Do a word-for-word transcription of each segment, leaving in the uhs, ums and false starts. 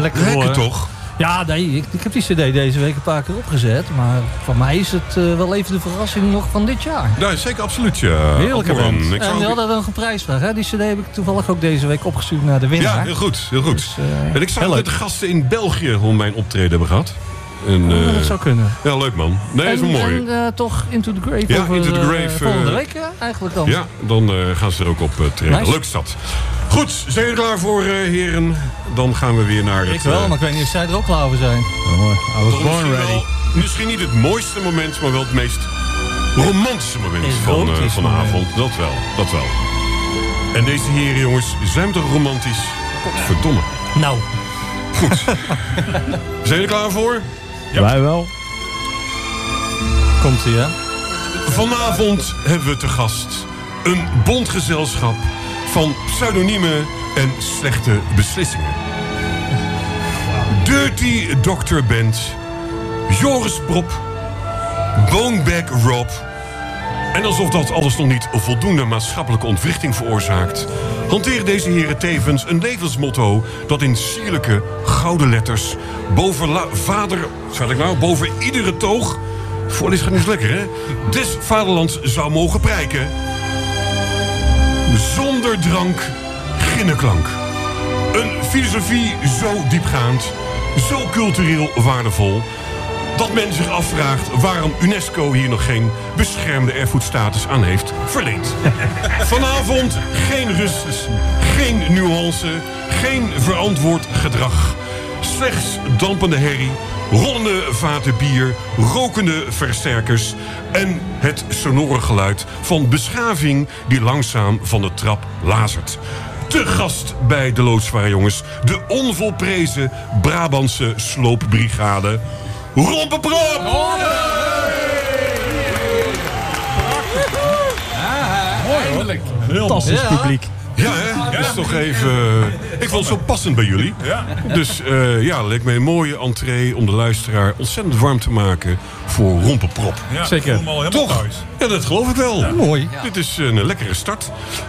lekker hoor. Lekker toch? Ja, nee, ik, ik heb die cd deze week een paar keer opgezet. Maar voor mij is het uh, wel even de verrassing nog van dit jaar. Ja, zeker, absoluut. Ja. Heerlijke band. Ik En die hadden nog een prijsvraag. Hè? Die cd heb ik toevallig ook deze week opgestuurd naar de winnaar. Ja, heel goed. Heel goed. Dus, uh, en ik zag dat de gasten in België om mijn optreden hebben gehad. En, uh, oh, dat zou kunnen. Ja, leuk man. Nee, en, is wel mooi. En uh, toch Into the Grave ja, over, Into the Grave. Uh, volgende uh, week, ja, eigenlijk dan. Ja, dan uh, gaan ze er ook op uh, treden. Nice. Leuk stad. Goed, zijn jullie klaar voor, uh, heren? Dan gaan we weer naar het... Ik wel, uh, maar ik weet niet of zij er ook klaar voor zijn. Oh, I was born ready. Wel, misschien niet het mooiste moment, maar wel het meest romantische moment van, uh, van de avond. Dat wel, dat wel. En deze heren, jongens, zijn toch romantisch? Godverdomme. Nou. Goed. Zijn jullie klaar voor? Ja. Wij wel. Komt-ie, hè? Vanavond hebben we te gast een bondgezelschap van pseudoniemen en slechte beslissingen. Dirty Doctor Band, Joris Prop, Boneback Rob. En alsof dat alles nog niet voldoende maatschappelijke ontwrichting veroorzaakt, hanteren deze heren tevens een levensmotto dat in sierlijke gouden letters boven la- vader, wat ik nou, boven iedere toog, voorlezen gaat niet lekker hè, des vaderlands zou mogen prijken. Zonder drank, ginneklank. Een filosofie zo diepgaand, zo cultureel waardevol, dat men zich afvraagt waarom UNESCO hier nog geen beschermde erfgoedstatus aan heeft verleend. Vanavond geen rust, geen nuance, geen verantwoord gedrag. Slechts dampende herrie, rollende vaten bier, rokende versterkers en het sonore geluid van beschaving die langzaam van de trap lazert. Te gast bij de Loodzware jongens, de onvolprezen Brabantse sloopbrigade Rompenprop! Eindelijk. Fantastisch Ja. publiek. Ja, hè? Dat is toch even... Ik vond het zo passend bij jullie. Ja. Dus uh, ja, leek mij een mooie entree om de luisteraar ontzettend warm te maken voor Rompenprop. Ja, Zeker. Ik voel me al helemaal Toch? thuis. Ja, dat geloof ik wel. Ja, mooi. Ja. Dit is een lekkere start.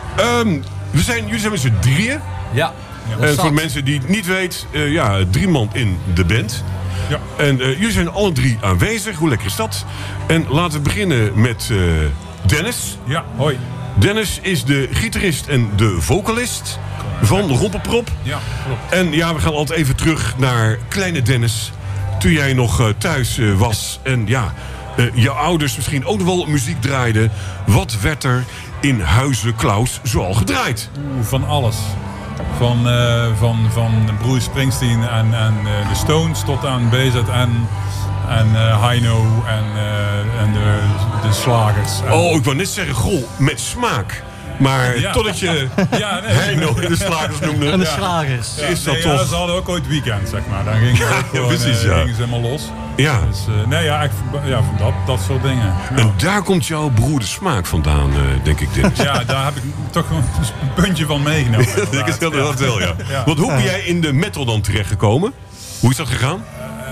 Um, we zijn, jullie zijn met z'n drieën. Ja. En voor de mensen die het niet weten, uh, ja, drie man in de band. Ja. En uh, jullie zijn alle drie aanwezig. Hoe lekker is dat? En laten we beginnen met uh, Dennis. Ja, hoi. Dennis is de gitarist en de vocalist van Rompenprop. Ja, klopt. En ja, we gaan altijd even terug naar kleine Dennis. Toen jij nog uh, thuis uh, was. En ja, uh, je ouders misschien ook nog wel muziek draaiden. Wat werd er in Huize Klaus zoal gedraaid? Oeh, van alles. Van, uh, van, van Bruce Springsteen en, en uh, de Stones tot aan B Z N en uh, Heino en, uh, en de, de slagers. En... Oh, ik wou net zeggen, goh, met smaak. Maar Ja. totdat je Ja, nee. Heino in de slagers noemde. En de Ja. slagers. Ja, is dat nee, toch- Ja, ze hadden ook ooit weekend, zeg maar. Dan gingen ze, ook gewoon, precies, uh, ja. gingen ze helemaal los. Ja. Dus, uh, nee, ja, ik, ja van dat, dat soort dingen. Ja. En daar komt jouw broer de smaak vandaan, uh, denk ik, Dennis. Ja, daar heb ik toch gewoon een puntje van meegenomen. Ik inderdaad. stel dat wel, ja. Ja. Want hoe ben jij in de metal dan terechtgekomen? Hoe is dat gegaan?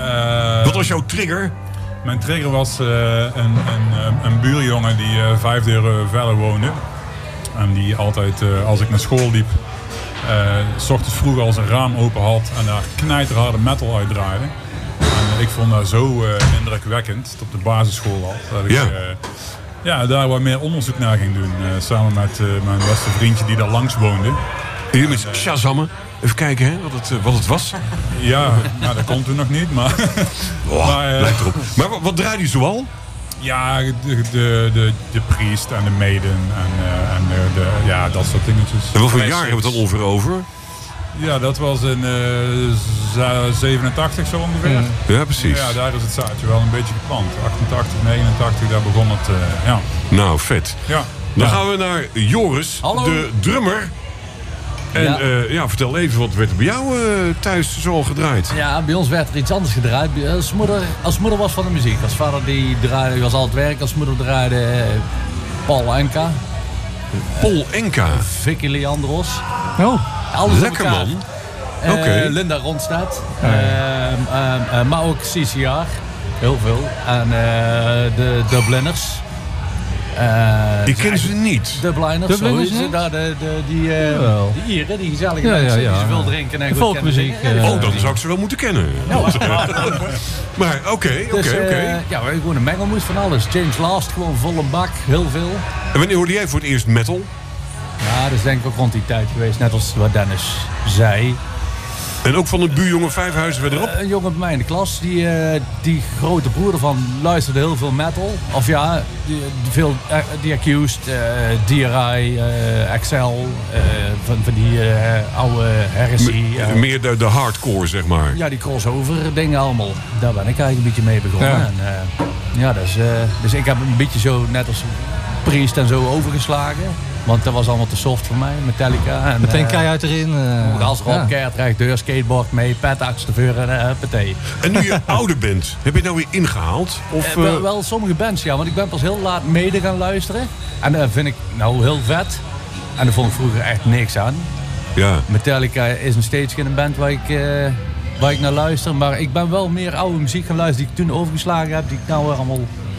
Uh, Wat was jouw trigger? Mijn trigger was uh, een, een, een buurjongen die uh, vijf deuren verder woonde. En die altijd, uh, als ik naar school liep, uh, 's ochtends vroeg al zijn raam open had en daar knijterharde metal uitdraaide. En uh, ik vond dat zo uh, indrukwekkend, op de basisschool al, dat ik Ja. uh, ja, daar wat meer onderzoek naar ging doen. Uh, samen met uh, mijn beste vriendje die daar langs woonde. Jullie met Shazammen. Even kijken hè, wat, het, uh, wat het was. Ja, nou, dat kon toen nog niet, maar... Oh, maar, uh, lijkt erop. Maar wat, wat draaide je zoal? Ja, de, de, de, de Priest en de Maiden en, uh, en de, de, ja, dat soort dingetjes. En wat voor jaar hebben we het dan ongeveer over? Ja, dat was in uh, zevenentachtig zo ongeveer. Mm. Ja, precies. Ja, daar is het zaadje wel een beetje geplant. achtentachtig, negenentachtig, daar begon het, uh, ja. Nou, vet. ja. Dan ja. gaan we naar Joris, Hallo. de drummer. En Ja. ja. Uh, ja, vertel even, wat werd er bij jou uh, thuis zo al gedraaid? Ja, bij ons werd er iets anders gedraaid. Als moeder, als moeder was van de muziek. Als vader die draaide, die was al het werk. Als moeder draaide eh, Paul Enka, Paul Enka. Vicky Leandros. Oh, Alles op Lekker elkaar. man. Eh, Oké. Linda Ronstadt. Eh, eh, eh, maar ook C C R. Heel veel. En eh, de Dubliners. Uh, Ik ken ze niet. Dubliners, Dubliners, zo is hè? het. Daar, de, de, die, uh, Jawel. die Ieren, die gezellige Ja, ja, mensen, ja. die zoveel drinken en goed Volkmuziek, kennen zingen. uh, Oh, dan zou ik ze wel moeten kennen. Maar oké, oké, Dus, uh, oké. ja, we hebben gewoon een mengelmoes van alles. James Last, gewoon vol een bak, heel veel. En wanneer hoorde jij voor het eerst metal? Ja, dat is denk ik ook rond die tijd geweest, net als wat Dennis zei. En ook van een buurjongen vijf huizen verderop? Uh, een jongen bij mij in de klas, die, uh, die grote broer ervan luisterde heel veel metal. Of ja, die, die veel, uh, The Accused, uh, D R I, uh, Excel, uh, van, van die uh, oude heresy. Me- uh, meer de, de hardcore, zeg maar. Ja, die crossover dingen allemaal. Daar ben ik eigenlijk een beetje mee begonnen. Ja. En, uh, ja, dus, uh, dus ik heb een beetje zo, net als Priest en zo, overgeslagen. Want dat was allemaal te soft voor mij, Metallica. En, Meteen uh, keihard erin. Uh, als Rob, keihard rechtdeur, skateboard mee, petax te vuren, uh, patee. En nu je ouder bent, heb je het nou weer ingehaald? Of, Uh, wel, eh, wel sommige bands, ja, want ik ben pas heel laat mede gaan luisteren. En dat vind ik nou heel vet. En daar vond ik vroeger echt niks aan. ja. Metallica is nog steeds geen band waar ik, uh, waar ik naar luister. Maar ik ben wel meer oude muziek gaan luisteren die ik toen overgeslagen heb. Die ik nou weer allemaal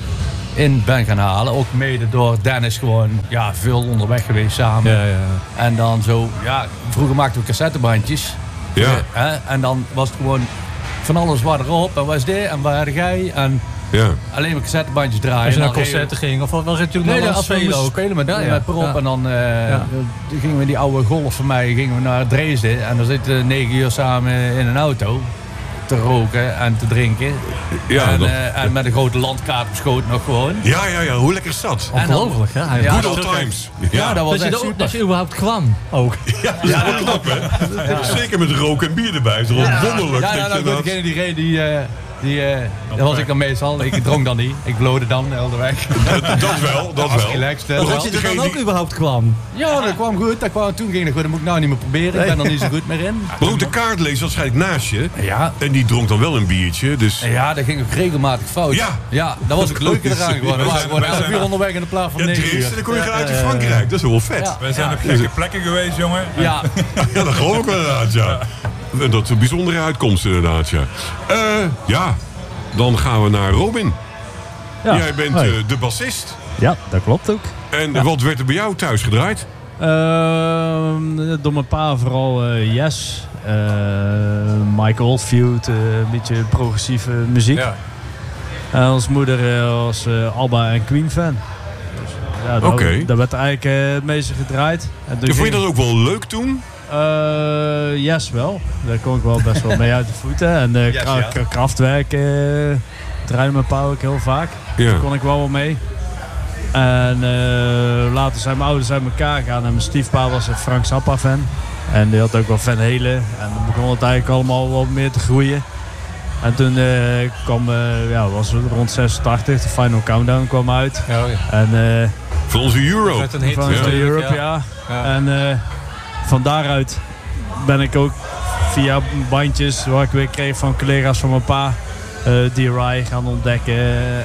in ben gaan halen. Ook mede door Dennis gewoon, ja, veel onderweg geweest samen. ja, ja. En dan zo, ja, vroeger maakten we cassettebandjes. Ja. Uh, hè? En dan was het gewoon van alles wat erop. En wat is dit en waar had jij? En Ja. alleen maar cassettebandjes draaien. Als je En naar dan concerten ging, of was het natuurlijk Nee, nog nee, aan als het we spelen moesten ook? spelen met, Ja, ja. met Prop Ja. en dan uh, Ja. uh, gingen we die oude Golf van mij gingen we naar Dresden en dan zitten we negen uur samen in een auto te roken en te drinken. Ja, en, dat- uh, en met een grote landkaart op schoot nog gewoon. Ja, ja, ja, hoe lekker is dat? En dan- Ongelooflijk, hè? Hij Ja, Good dat- old times. Ja, dat was Dat je, echt er ook- super. dat je überhaupt kwam ook. Ja, dat is wel knap, hè? Zeker met rook en bier erbij. Dat is wel wonderlijk. Ja, ja, dat nou, je goed, dat- degene die reed, die, uh, die, uh, dat was ik dan meestal. Ik dronk dan niet. Ik blode dan de hele weg. dat wel, dat Was wel. relaxed, hè, Maar wel. Dat je er degene dan ook die- überhaupt kwam. Ja, dat kwam goed. Dat kwam toen ging het goed. Dat moet ik nou niet meer proberen. Ik ben er niet zo goed meer in. Maar ook de kaartlezer waarschijnlijk naast je. Ja, En die dronk dan wel een biertje. Dus ja, dat ging ook regelmatig fout. Ja. Ja, dat was ook het leuke eraan gewoon. We waren gewoon wij elf zijn- uur onderweg in de plaats van ja, negen Dresden, uur. dan kom je Ja, uit in eh, Frankrijk. Dat is wel vet. ja. Wij zijn op gekke plekken geweest, jongen. Ja, Ja, dat geloof ik wel inderdaad, ja. En dat is een bijzondere uitkomst inderdaad, ja. Eh, ja, dan gaan we naar Robin. Ja. Jij bent Hoi. eh, de bassist. Ja, dat klopt ook. En wat werd er bij jou thuis gedraaid? Ehm, door mijn pa vooral eh, Yes, eh, Mike Oldfield, eh, een beetje progressieve muziek. Ja. En als moeder eh, was eh, Alba en Queen fan. Dus, ja, daar, Oké. daar werd eigenlijk eh, het meeste gedraaid. En toen En vond je ging- dat ook wel leuk toen? Eh, yes, wel. Daar kon ik wel best wel mee uit de voeten. En uh, Yes, ja. krachtwerk eh draaide mijn pa ook heel vaak. Ja. Daar kon ik wel wel mee. En eh, later zijn mijn ouders uit elkaar gegaan. En mijn stiefpa was een Frank Zappa fan. En die had ook wel Van Halen. En dan begon het eigenlijk allemaal wat meer te groeien. En toen eh, kwam, eh, ja, was het rond zesentachtig, de Final Countdown kwam uit. Ja, ja. En eh, Van onze Euro. Met een hit. van Ja. de Europe, ja. Ja. En eh, van daaruit ben ik ook via bandjes wat ik weer kreeg van collega's van mijn pa, eh D R I gaan ontdekken,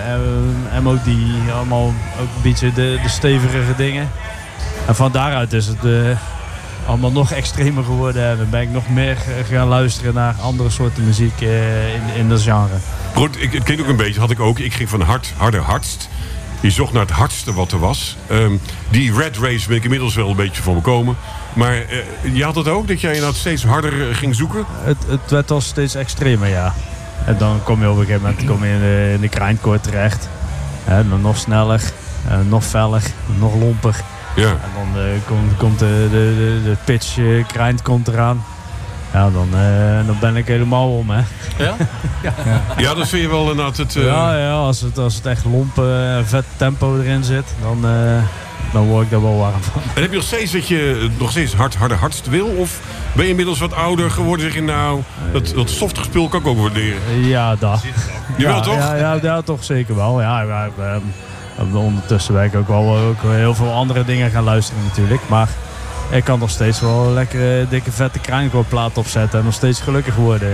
eh, M O D, allemaal ook een beetje de, de stevigere dingen. En van daaruit is het eh, allemaal nog extremer geworden en dan ben ik nog meer eh, gaan luisteren naar andere soorten muziek eh, in, in dat genre. Goed, ik, het klinkt ook een beetje, had ik ook. Ik ging van hard, harder, hardst. Je zocht naar het hardste wat er was. Ehm, die Red Race ben ik inmiddels wel een beetje van bekomen. Maar eh, je had het ook, dat jij inderdaad steeds harder eh, ging zoeken? Het, het werd al steeds extremer, ja. En dan kom je op een gegeven moment kom je in de, in de grindcore terecht. En dan nog sneller, en nog feller, nog lomper. Ja. En dan eh, komt, komt de, de, de, de pitch eh, grind komt eraan. Ja, dan, eh, dan ben ik helemaal om, hè. Ja? Ja, dat vind je wel inderdaad het... eh, Ja, ja als, het, als het echt lompen en vet tempo erin zit, dan, eh, dan word ik daar wel warm van. En heb je nog steeds dat je nog steeds hard, harder, hardst wil? Of ben je inmiddels wat ouder geworden? Zeg je nou, dat, dat softig spul kan ik ook waarderen. Ja, dat. Je ja, wil toch? Ja, ja, ja, toch zeker wel. Ja, ja, ehm, ondertussen ben ik ook wel ook heel veel andere dingen gaan luisteren natuurlijk. Maar ik kan nog steeds wel lekker eh, dikke vette kruinkoorplaat opzetten en nog steeds gelukkig worden.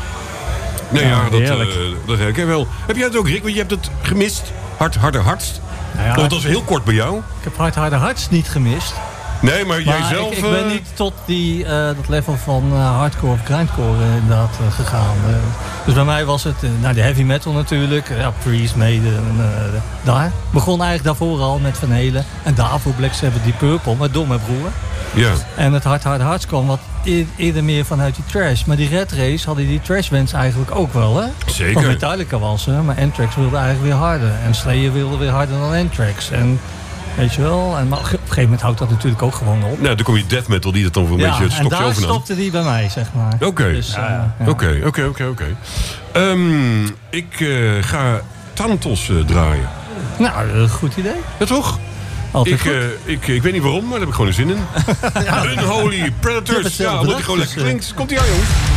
Nee, ja, Ja, dat, heerlijk. eh, dat herken ik wel. Heb jij het ook, Rick? Want je hebt het gemist. Hard, harder, hardst. Nou ja, Want dat was heel kort bij jou. ik heb Hard Harder Hards niet gemist. Nee, maar, jij Maar zelf... ik, ik ben uh... niet tot die, uh, dat level van uh, hardcore of grindcore uh, inderdaad uh, gegaan. Uh, dus bij mij was het, uh, nou de heavy metal natuurlijk, uh, ja, Priest, Maiden, uh, daar. Begon eigenlijk daarvoor al met Van Halen. En daarvoor Black Sabbath, Deep Purple, maar door mijn broer. Ja. En het hard, hard, hard kwam wat e- eerder meer vanuit die trash. Maar die Red Race hadden die trash bands eigenlijk ook wel, hè? Zeker. Want Metallica was ze, maar Anthrax wilde eigenlijk weer harder. En Slayer wilde weer harder dan Anthrax. En weet je wel, en maar op een gegeven moment houdt dat natuurlijk ook gewoon op. Nou, dan kom je death metal die dat dan voor een ja, beetje het stokje en daar overnam. stopte die bij mij, zeg maar. Oké. Dus, uh, ja. Oké, oké, oké, oké. Ehm, Ik uh, ga Thanatos uh, draaien. Nou, een goed idee. Ja, toch? Altijd Ik, goed. uh, ik, ik weet niet waarom, maar daar heb ik gewoon een zin in. Unholy Predators. Ja, omdat die gewoon lekker klinkt. Komt ie aan, jongens.